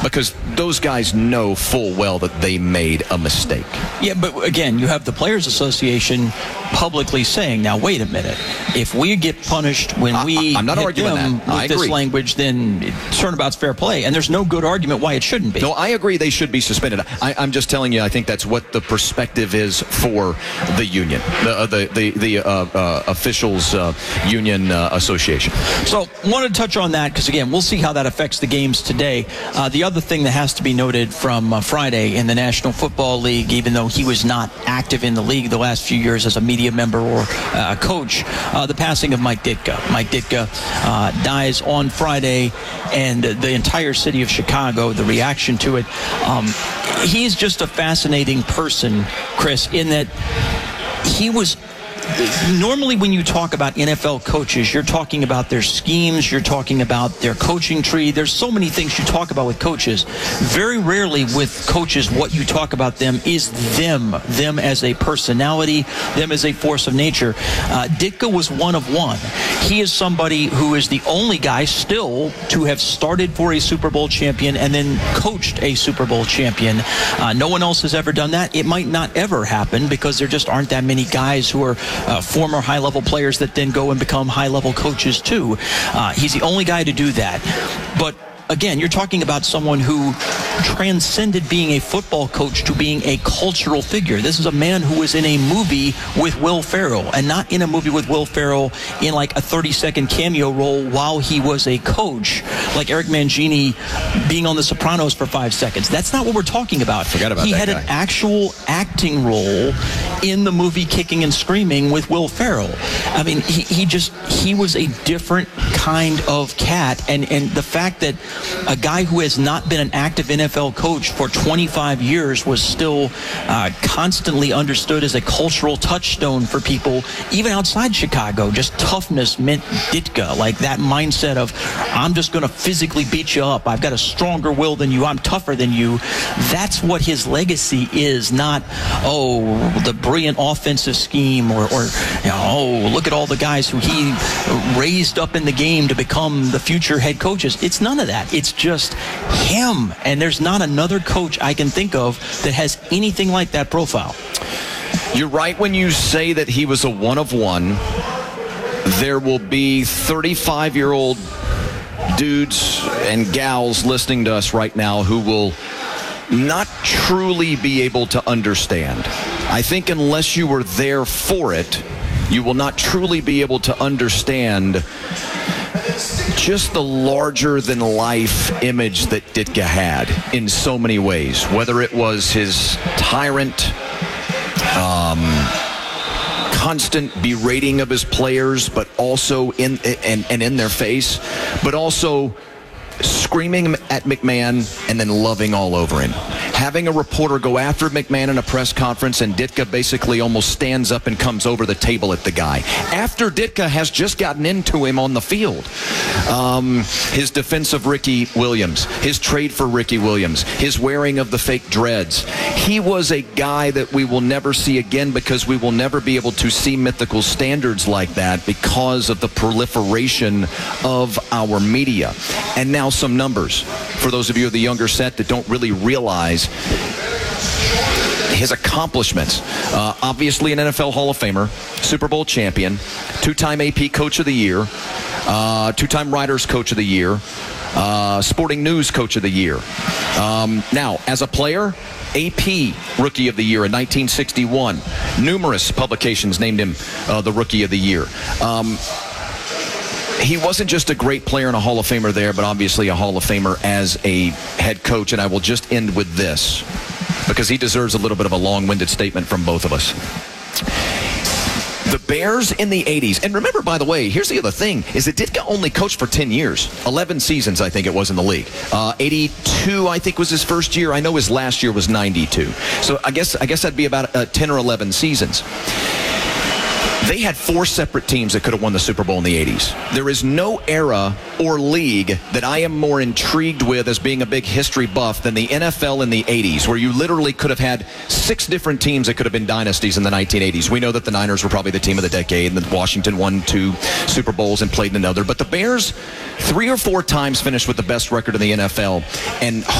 because those guys know full well that they made a mistake. Yeah, but again, you have the Players Association publicly saying, now, wait a minute, if we get punished when we I'm not hit arguing them that. I with this agree. language, then turnabout's fair play. And there's no good argument why it shouldn't be. No, I agree they should be suspended. I'm just telling you, I think that's what the perspective is for the union, the officials union association. So, wanted to touch on that because, again, we'll see how that affects the games today. The other thing that has to be noted from Friday in the National Football League, even though he was not active in the league the last few years as a media member or a coach, the passing of Mike Ditka. Mike Ditka dies on Friday, and the entire city of Chicago, the reaction to it. He's just a fascinating person, Chris, in that he was... Normally when you talk about NFL coaches, you're talking about their schemes, you're talking about their coaching tree. There's so many things you talk about with coaches. Very rarely with coaches what you talk about them is them as a personality, them as a force of nature. Ditka was one of one. He is somebody who is the only guy still to have started for a Super Bowl champion and then coached a Super Bowl champion. No one else has ever done that. It might not ever happen because there just aren't that many guys who are former high-level players that then go and become high-level coaches too. He's the only guy to do that. But again, you're talking about someone who transcended being a football coach to being a cultural figure. This is a man who was in a movie with Will Ferrell, and not in a movie with Will Ferrell in like a 30-second cameo role while he was a coach, like Eric Mangini being on The Sopranos for 5 seconds. That's not what we're talking about. Forget about he that had guy. an actual acting role in the movie Kicking and Screaming with Will Ferrell. I mean, he was a different kind of cat, and the fact that a guy who has not been an active NFL coach for 25 years was still constantly understood as a cultural touchstone for people, even outside Chicago. Just toughness meant Ditka, like that mindset of, I'm just going to physically beat you up. I've got a stronger will than you. I'm tougher than you. That's what his legacy is, not, the brilliant offensive scheme or look at all the guys who he raised up in the game to become the future head coaches. It's none of that. It's just him. And there's not another coach I can think of that has anything like that profile. You're right when you say that he was a one of one. There will be 35-year-old dudes and gals listening to us right now who will not truly be able to understand. I think unless you were there for it, you will not truly be able to understand just the larger-than-life image that Ditka had in so many ways, whether it was his tyrant, constant berating of his players, but also in their face, but also screaming at McMahon and then loving all over him. Having a reporter go after McMahon in a press conference, and Ditka basically almost stands up and comes over the table at the guy. After Ditka has just gotten into him on the field. His defense of Ricky Williams, his trade for Ricky Williams, his wearing of the fake dreads. He was a guy that we will never see again because we will never be able to see mythical standards like that because of the proliferation of our media. And now some numbers for those of you of the younger set that don't really realize his accomplishments. Obviously an NFL Hall of Famer, Super Bowl champion, two-time AP Coach of the Year, two-time Writers Coach of the Year, Sporting News Coach of the Year. Now, as a player, AP Rookie of the Year in 1961. Numerous publications named him the Rookie of the Year. He wasn't just a great player and a Hall of Famer there, but obviously a Hall of Famer as a head coach. And I will just end with this, because he deserves a little bit of a long-winded statement from both of us. The Bears in the 80s, and remember, by the way, here's the other thing, is that Ditka only coached for 10 years. 11 seasons, I think it was, in the league. 82, I think, was his first year. I know his last year was 92. So I guess that'd be about 10 or 11 seasons. They had 4 separate teams that could have won the Super Bowl in the 80s. There is no era or league that I am more intrigued with as being a big history buff than the NFL in the 80s, where you literally could have had 6 different teams that could have been dynasties in the 1980s. We know that the Niners were probably the team of the decade, and that Washington won 2 Super Bowls and played in another. But the Bears, 3 or 4 times finished with the best record in the NFL, and